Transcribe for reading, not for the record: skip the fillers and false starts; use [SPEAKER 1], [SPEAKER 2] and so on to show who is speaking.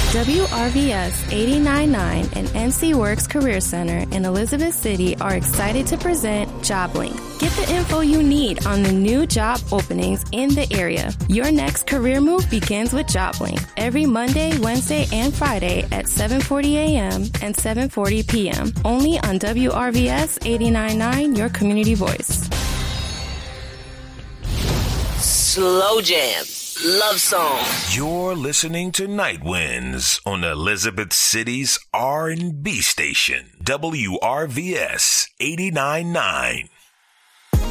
[SPEAKER 1] WRVS 89.9 and NC Works Career Center in Elizabeth City are excited to present JobLink. Get the info you need on the new job openings in the area. Your next career move begins with JobLink every Monday, Wednesday, and Friday at 7:40 a.m. and 7:40 p.m. Only on WRVS 89.9, your community voice.
[SPEAKER 2] Slow jam. Love song.
[SPEAKER 3] You're listening to Night Winds on Elizabeth City's R&B station, WRVS 89.9.